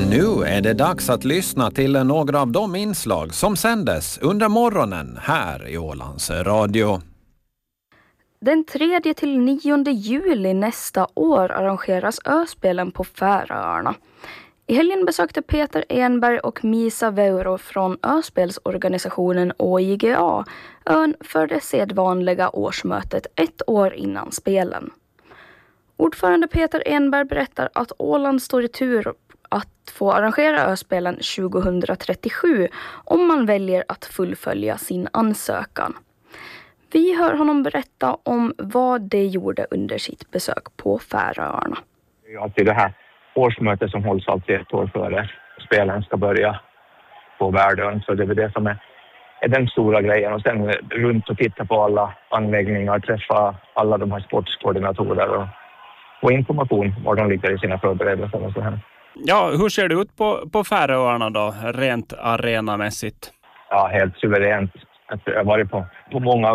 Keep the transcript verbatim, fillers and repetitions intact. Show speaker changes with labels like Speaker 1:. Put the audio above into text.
Speaker 1: Nu är det dags att lyssna till några av de inslag som sändes under morgonen här i Ålands Radio.
Speaker 2: Den tredje till nionde juli nästa år arrangeras Öspelen på Färöarna. I helgen besökte Peter Enberg och Misa Veuro från Öspelsorganisationen O I G A ön för det sedvanliga årsmötet ett år innan spelen. Ordförande Peter Enberg berättar att Åland står i tur att få arrangera Öspelen tjugohundratrettiosju om man väljer att fullfölja sin ansökan. Vi hör honom berätta om vad det gjorde under sitt besök på Färöarna.
Speaker 3: Det är alltid det här årsmötet som hålls alltid ett år före spelen ska börja på Värdön. Så det är det som är, är den stora grejen. Och sen runt och titta på alla anläggningar, träffa alla de här sportskoordinatorer och få information var de ligger i sina förberedelser och så här.
Speaker 4: Ja, hur ser det ut på, på Färöarna då, rent arenamässigt?
Speaker 3: Ja, helt suveränt. Jag har varit på, på många